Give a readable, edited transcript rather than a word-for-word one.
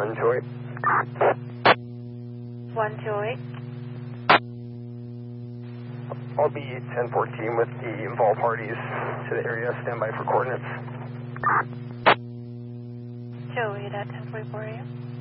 128. 128. I'll be 1014 with the involved parties to the area. Stand by for coordinates. Joey, that 1044 AM.